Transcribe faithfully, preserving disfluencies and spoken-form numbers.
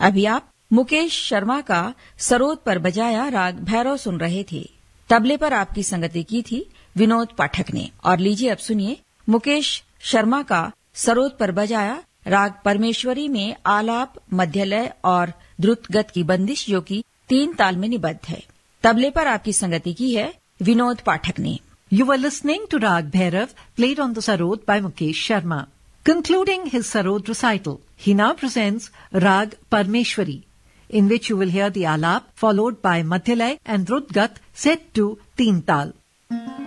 अभी आप मुकेश शर्मा का सरोद पर बजाया राग भैरव सुन रहे थे। तबले पर आपकी संगति की थी विनोद पाठक ने। और लीजिए अब सुनिए मुकेश शर्मा का सरोद पर बजाया राग परमेश्वरी में आलाप, मध्यलय और द्रुतगत की बंदिश, जो कि तीन ताल में निबद्ध है। तबले पर आपकी संगति की है विनोद पाठक ने। You were listening to Rag Bhairav, played on the sarod by Mukesh Sharma. Concluding his sarod recital, he now presents Rag Parmeshwari, in which you will hear the alap followed by Madhyalay and Drutgat set to Teen Tal.